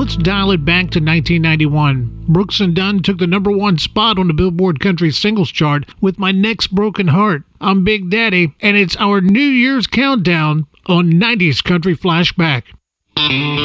Let's dial it back to 1991. Brooks and Dunn took the #1 spot on the Billboard Country Singles Chart with My Next Broken Heart. I'm Big Daddy, and it's our New Year's countdown on 90s Country Flashback.